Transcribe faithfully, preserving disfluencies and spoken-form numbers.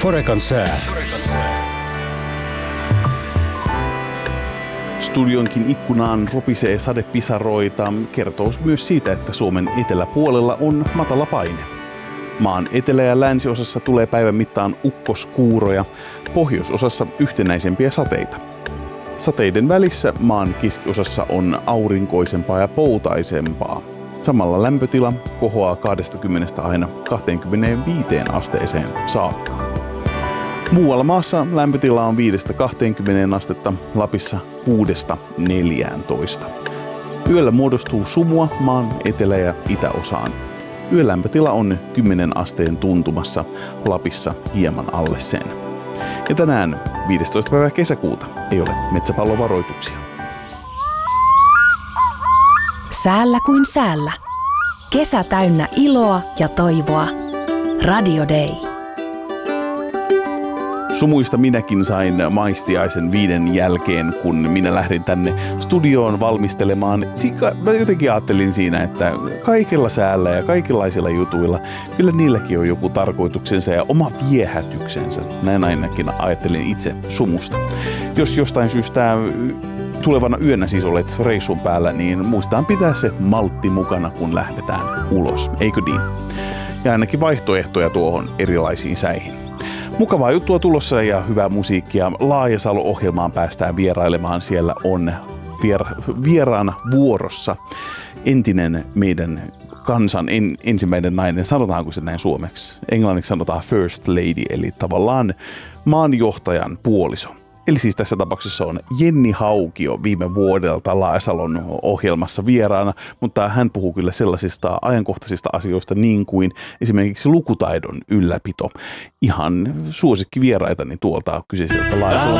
Forekan sää. Studionkin ikkunaan ropisee sadepisaroita, kertoo myös siitä, että Suomen eteläpuolella on matala paine. Maan etelä- ja länsiosassa tulee päivän mittaan ukkoskuuroja, pohjoisosassa yhtenäisempiä sateita. Sateiden välissä maan keskiosassa on aurinkoisempaa ja poutaisempaa. Samalla lämpötila kohoaa kaksikymmentä aina kaksikymmentäviisi asteeseen saakka. Muualla maassa lämpötila on viidestä kahteenkymmeneen astetta, Lapissa kuudesta neljääntoista. Yöllä muodostuu sumua maan etelä- ja itäosaan. Yölämpötila on kymmenen asteen tuntumassa, Lapissa hieman alle sen. Ja tänään viidestoista päivä kesäkuuta ei ole metsäpallovaroituksia. Säällä kuin säällä. Kesä täynnä iloa ja toivoa. Radio Day. Sumuista minäkin sain maistiaisen viiden jälkeen, kun minä lähdin tänne studioon valmistelemaan. Mä jotenkin ajattelin siinä, että kaikilla säällä ja kaikenlaisilla jutuilla, kyllä niilläkin on joku tarkoituksensa ja oma viehätyksensä. Näin ainakin ajattelin itse sumusta. Jos jostain syystä tulevana yönä siis olet reissun päällä, niin muistetaan pitää se maltti mukana, kun lähdetään ulos. Eikö niin? Ja ainakin vaihtoehtoja tuohon erilaisiin säihin. Mukavaa juttua tulossa ja hyvää musiikkia. Laajasalo-ohjelmaan päästään vierailemaan. Siellä on vier- vieraana vuorossa entinen meidän kansan en, ensimmäinen nainen. Sanotaanko se näin suomeksi? Englanniksi sanotaan first lady, eli tavallaan maanjohtajan puoliso. Eli siis tässä tapauksessa on Jenni Haukio viime vuodelta Laajasalon ohjelmassa vieraana, mutta hän puhuu kyllä sellaisista ajankohtaisista asioista niin kuin esimerkiksi lukutaidon ylläpito. Ihan suosikki vieraitani tuolta kyseiseltä Laajasalon